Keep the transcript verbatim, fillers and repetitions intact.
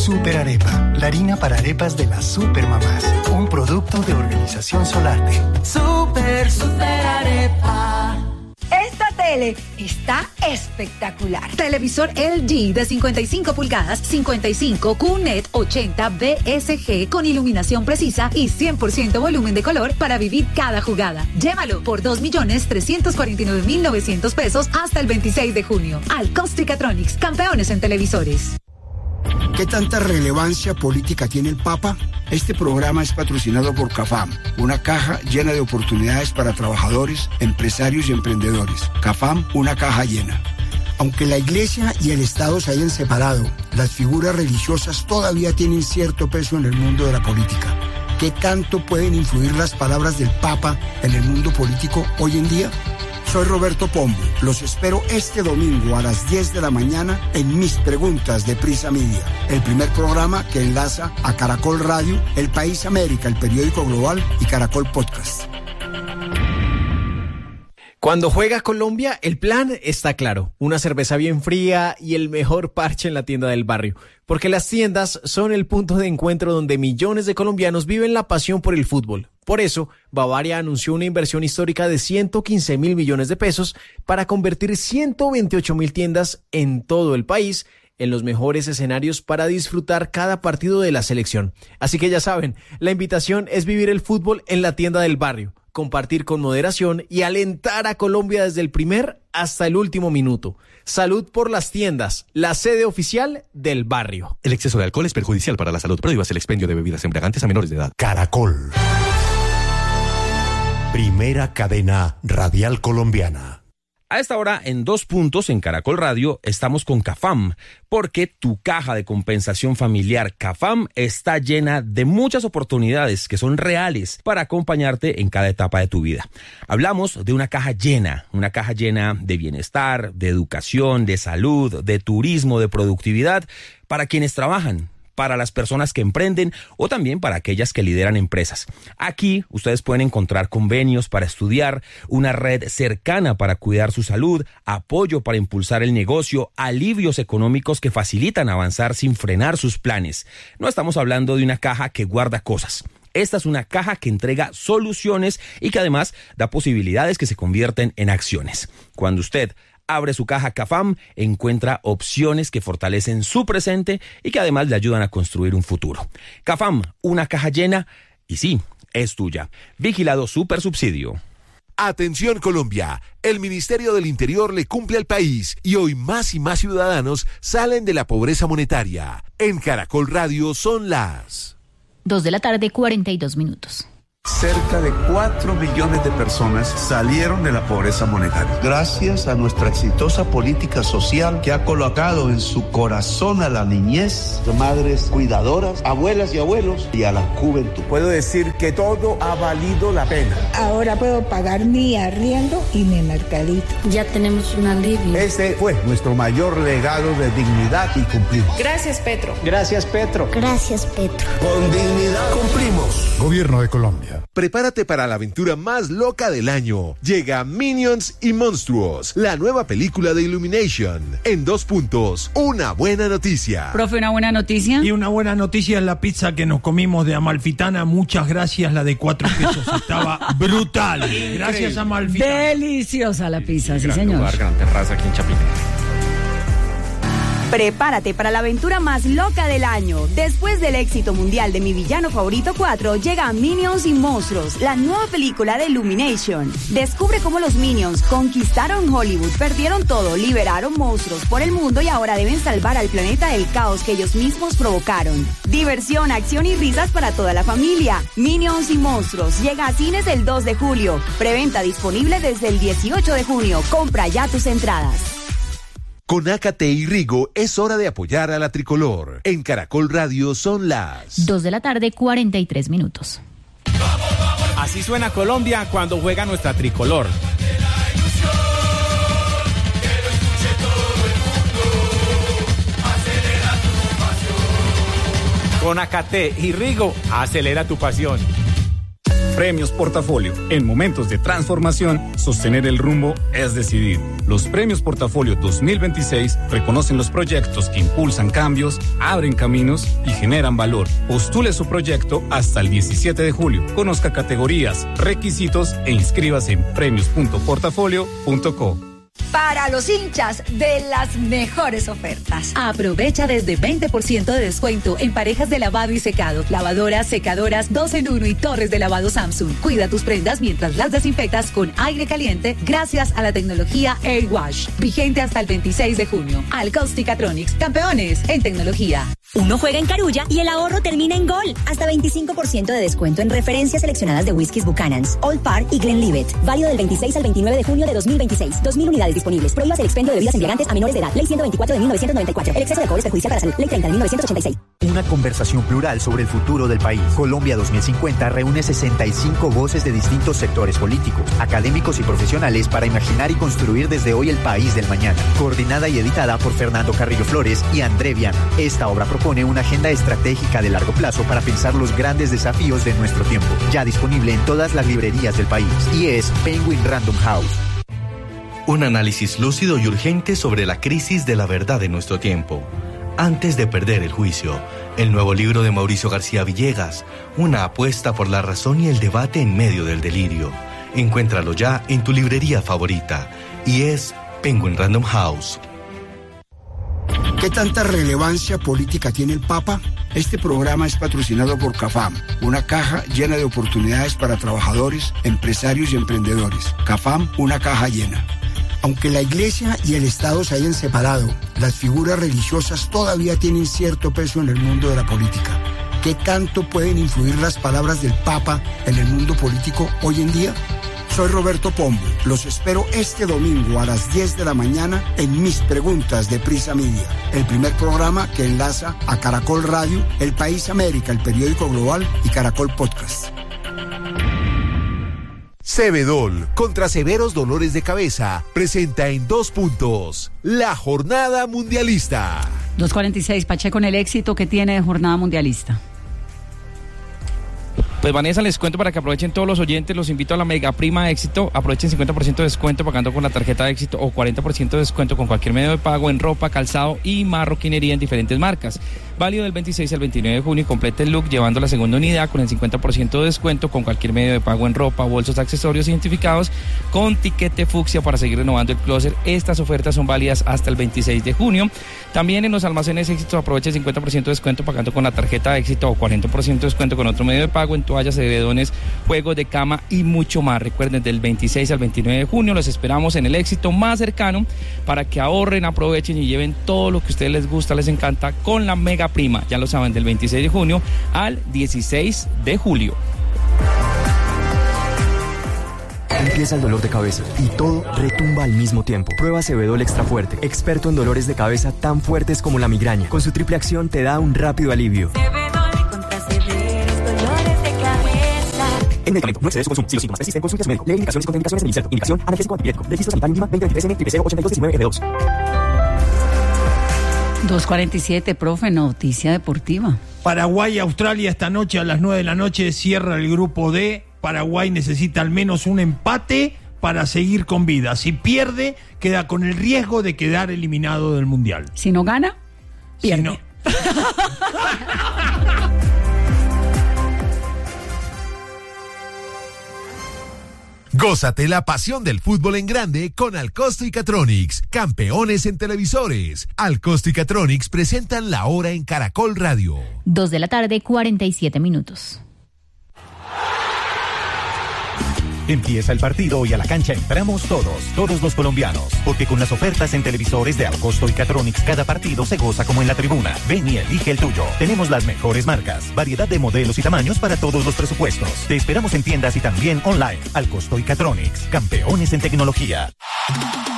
Super Arepa, la harina para arepas de las supermamás. Un producto de Organización Solarte. Super, super arepa. Esta tele está espectacular. Televisor L G de cincuenta y cinco pulgadas, cincuenta y cinco Q N E T ochenta B S G con iluminación precisa y cien por ciento volumen de color para vivir cada jugada. Llévalo por dos millones trescientos cuarenta y nueve mil novecientos pesos hasta el veintiséis de junio. Alcostricatronics, campeones en televisores. ¿Qué tanta relevancia política tiene el Papa? Este programa es patrocinado por CAFAM, una caja llena de oportunidades para trabajadores, empresarios y emprendedores. CAFAM, una caja llena. Aunque la Iglesia y el Estado se hayan separado, las figuras religiosas todavía tienen cierto peso en el mundo de la política. ¿Qué tanto pueden influir las palabras del Papa en el mundo político hoy en día? Soy Roberto Pombo. Los espero este domingo a las diez de la mañana en Mis Preguntas de Prisa Media, el primer programa que enlaza a Caracol Radio, El País América, el periódico global y Caracol Podcast. Cuando juega Colombia, el plan está claro. Una cerveza bien fría y el mejor parche en la tienda del barrio. Porque las tiendas son el punto de encuentro donde millones de colombianos viven la pasión por el fútbol. Por eso, Bavaria anunció una inversión histórica de ciento quince mil millones de pesos para convertir ciento veintiocho mil tiendas en todo el país en los mejores escenarios para disfrutar cada partido de la selección. Así que ya saben, la invitación es vivir el fútbol en la tienda del barrio, compartir con moderación y alentar a Colombia desde el primer hasta el último minuto. Salud por las tiendas, la sede oficial del barrio. El exceso de alcohol es perjudicial para la salud. Prohíbas el expendio de bebidas embriagantes a menores de edad. Caracol. Primera cadena radial colombiana. A esta hora, en Dos Puntos, en Caracol Radio, estamos con CAFAM, porque tu caja de compensación familiar CAFAM está llena de muchas oportunidades que son reales para acompañarte en cada etapa de tu vida. Hablamos de una caja llena, una caja llena de bienestar, de educación, de salud, de turismo, de productividad, para quienes trabajan, para las personas que emprenden o también para aquellas que lideran empresas. Aquí ustedes pueden encontrar convenios para estudiar, una red cercana para cuidar su salud, apoyo para impulsar el negocio, alivios económicos que facilitan avanzar sin frenar sus planes. No estamos hablando de una caja que guarda cosas. Esta es una caja que entrega soluciones y que además da posibilidades que se convierten en acciones. Cuando usted abre su caja CAFAM, encuentra opciones que fortalecen su presente y que además le ayudan a construir un futuro. CAFAM, una caja llena y sí, es tuya. Vigilado Supersubsidio. Atención Colombia, el Ministerio del Interior le cumple al país y hoy más y más ciudadanos salen de la pobreza monetaria. En Caracol Radio son las dos de la tarde, cuarenta y dos minutos. Cerca de cuatro millones de personas salieron de la pobreza monetaria. Gracias a nuestra exitosa política social que ha colocado en su corazón a la niñez, madres cuidadoras, abuelas y abuelos y a la juventud. Puedo decir que todo ha valido la pena. Ahora puedo pagar mi arriendo y mi mercadito. Ya tenemos un alivio. Este fue nuestro mayor legado de dignidad y cumplimos. Gracias, Petro. Gracias, Petro. Gracias, Petro. Con dignidad cumplimos. Gobierno de Colombia. Prepárate para la aventura más loca del año. Llega Minions y Monstruos, la nueva película de Illumination. En Dos Puntos, una buena noticia. Profe, ¿una buena noticia? Y una buena noticia es la pizza que nos comimos de Amalfitana. Muchas gracias, la de cuatro pesos estaba brutal. Gracias a Amalfitana. Deliciosa la pizza, sí, gran señor. Lugar, gran terraza aquí en Chapinero. Prepárate para la aventura más loca del año. Después del éxito mundial de Mi Villano Favorito cuatro, llega Minions y Monstruos, la nueva película de Illumination. Descubre cómo los Minions conquistaron Hollywood, perdieron todo, liberaron monstruos por el mundo y ahora deben salvar al planeta del caos que ellos mismos provocaron. Diversión, acción y risas para toda la familia. Minions y Monstruos llega a cines el dos de julio. Preventa disponible desde el dieciocho de junio. Compra ya tus entradas. Con Ácate y Rigo es hora de apoyar a la tricolor. En Caracol Radio son las dos de la tarde, cuarenta y tres minutos. Así suena Colombia cuando juega nuestra tricolor. Con Ácate y Rigo, acelera tu pasión. Premios Portafolio. En momentos de transformación, sostener el rumbo es decidir. Los Premios Portafolio dos mil veintiséis reconocen los proyectos que impulsan cambios, abren caminos y generan valor. Postule su proyecto hasta el diecisiete de julio. Conozca categorías, requisitos e inscríbase en premios punto portafolio punto co. Para los hinchas de las mejores ofertas. Aprovecha desde veinte por ciento de descuento en parejas de lavado y secado, lavadoras, secadoras, dos en uno y torres de lavado Samsung. Cuida tus prendas mientras las desinfectas con aire caliente gracias a la tecnología Air Wash. Vigente hasta el veintiséis de junio. Alcausticatronics, campeones en tecnología. Uno juega en Carulla y el ahorro termina en gol. Hasta veinticinco por ciento de descuento en referencias seleccionadas de whiskies Buchanan's, Old Parr y Glenlivet. Válido del veintiséis al veintinueve de junio de dos mil veintiséis. dos mil unidades disponibles. Prohíbas el expendio de bebidas embriagantes a menores de edad. Ley ciento veinticuatro de mil novecientos noventa y cuatro. El exceso de alcohol es perjudicial para la salud. Ley treinta de mil novecientos ochenta y seis. Una conversación plural sobre el futuro del país. Colombia dos mil cincuenta reúne sesenta y cinco voces de distintos sectores políticos, académicos y profesionales para imaginar y construir desde hoy el país del mañana. Coordinada y editada por Fernando Carrillo Flores y André Viana. Esta obra propone una agenda estratégica de largo plazo para pensar los grandes desafíos de nuestro tiempo. Ya disponible en todas las librerías del país. Y es Penguin Random House. Un análisis lúcido y urgente sobre la crisis de la verdad de nuestro tiempo. Antes de perder el juicio, el nuevo libro de Mauricio García Villegas, una apuesta por la razón y el debate en medio del delirio. Encuéntralo ya en tu librería favorita. Y es Penguin Random House. ¿Qué tanta relevancia política tiene el Papa? Este programa es patrocinado por CAFAM, una caja llena de oportunidades para trabajadores, empresarios y emprendedores. CAFAM, una caja llena. Aunque la Iglesia y el Estado se hayan separado, las figuras religiosas todavía tienen cierto peso en el mundo de la política. ¿Qué tanto pueden influir las palabras del Papa en el mundo político hoy en día? Soy Roberto Pombo. Los espero este domingo a las diez de la mañana en Mis Preguntas de Prisa Media, el primer programa que enlaza a Caracol Radio, El País América, el periódico global y Caracol Podcast. Cebedol, contra severos dolores de cabeza, presenta en dos puntos la Jornada Mundialista. dos cuarenta y seis, Pacheco, con el éxito que tiene de Jornada Mundialista. Pues Vanessa, les cuento para que aprovechen todos los oyentes, los invito a la Mega Prima Éxito, aprovechen cincuenta por ciento de descuento pagando con la tarjeta de Éxito o cuarenta por ciento de descuento con cualquier medio de pago en ropa, calzado y marroquinería en diferentes marcas. Válido del veintiséis al veintinueve de junio y complete el look llevando la segunda unidad con el cincuenta por ciento de descuento con cualquier medio de pago en ropa, bolsos, accesorios identificados con tiquete fucsia para seguir renovando el closet. Estas ofertas son válidas hasta el veintiséis de junio. También en los almacenes Éxito aproveche el cincuenta por ciento de descuento pagando con la tarjeta de Éxito o cuarenta por ciento de descuento con otro medio de pago en toallas, edredones, juegos de cama y mucho más. Recuerden, del veintiséis al veintinueve de junio los esperamos en el Éxito más cercano para que ahorren, aprovechen y lleven todo lo que a ustedes les gusta, les encanta con la Mega Prima. Ya lo saben, del veintiséis de junio al dieciséis de julio. Empieza el dolor de cabeza y todo retumba al mismo tiempo. Prueba Cebedol Extra Fuerte, experto en dolores de cabeza tan fuertes como la migraña. Con su triple acción te da un rápido alivio. Cebedol contra severos dolores de cabeza. El medicamento no excede su consumo. Si los síntomas persisten, consulte a su médico. Lee indicaciones y contraindicaciones en el inserto. Indicación analgésico antipirético. Registro sanitario mínima veinte veintitrés N cero ochenta y dos diecinueve F dos. dos cuarenta y siete, profe, noticia deportiva. Paraguay y Australia esta noche a las nueve de la noche cierra el grupo D. Paraguay necesita al menos un empate para seguir con vida. Si pierde, queda con el riesgo de quedar eliminado del Mundial. Si no gana, pierde. Si no... Gózate la pasión del fútbol en grande con Alcosto y Catronics, campeones en televisores. Alcosto y Catronics presentan la hora en Caracol Radio. Dos de la tarde, cuarenta y siete minutos. Empieza el partido y a la cancha entramos todos, todos los colombianos, porque con las ofertas en televisores de Alcosto y Catronics cada partido se goza como en la tribuna. Ven y elige el tuyo. Tenemos las mejores marcas, variedad de modelos y tamaños para todos los presupuestos. Te esperamos en tiendas y también online. Alcosto y Catronics, campeones en tecnología.